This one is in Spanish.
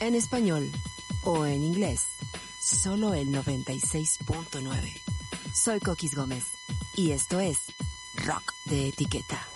en español o en inglés, solo el 96.9. Soy Coquis Gómez y esto es Rock de Etiqueta.